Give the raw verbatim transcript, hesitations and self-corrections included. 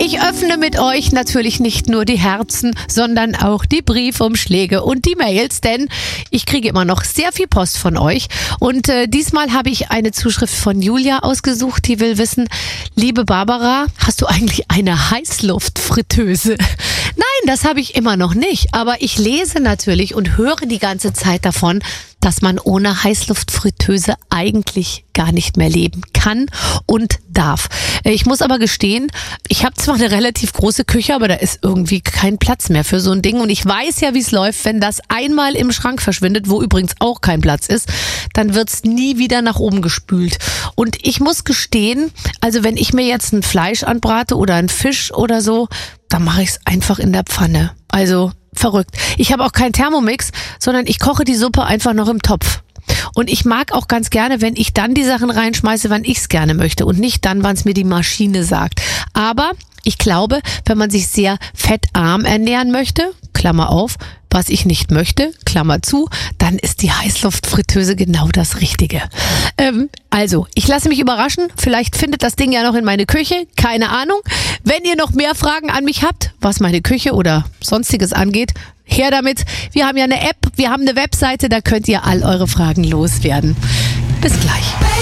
Ich öffne mit euch natürlich nicht nur die Herzen, sondern auch die Briefumschläge und die Mails, denn ich kriege immer noch sehr viel Post von euch. Und äh, diesmal habe ich eine Zuschrift von Julia ausgesucht, die will wissen, liebe Barbara, hast du eigentlich eine Heißluftfritteuse? Nein, das habe ich immer noch nicht, aber ich lese natürlich und höre die ganze Zeit davon, dass man ohne Heißluftfritteuse eigentlich gar nicht mehr leben kann und darf. Ich muss aber gestehen, ich habe zwar eine relativ große Küche, aber da ist irgendwie kein Platz mehr für so ein Ding. Und ich weiß ja, wie es läuft, wenn das einmal im Schrank verschwindet, wo übrigens auch kein Platz ist, dann wird's nie wieder nach oben gespült. Und ich muss gestehen, also wenn ich mir jetzt ein Fleisch anbrate oder einen Fisch oder so, dann mache ich es einfach in der Pfanne. Also verrückt. Ich habe auch keinen Thermomix, sondern ich koche die Suppe einfach noch im Topf. Und ich mag auch ganz gerne, wenn ich dann die Sachen reinschmeiße, wann ich es gerne möchte und nicht dann, wann es mir die Maschine sagt. Aber ich glaube, wenn man sich sehr fettarm ernähren möchte, Klammer auf, was ich nicht möchte, Klammer zu, dann ist die Heißluftfritteuse genau das Richtige. Ähm, also, ich lasse mich überraschen. Vielleicht findet das Ding ja noch in meine Küche. Keine Ahnung. Wenn ihr noch mehr Fragen an mich habt, was meine Küche oder Sonstiges angeht, her damit. Wir haben ja eine App, wir haben eine Webseite, da könnt ihr all eure Fragen loswerden. Bis gleich.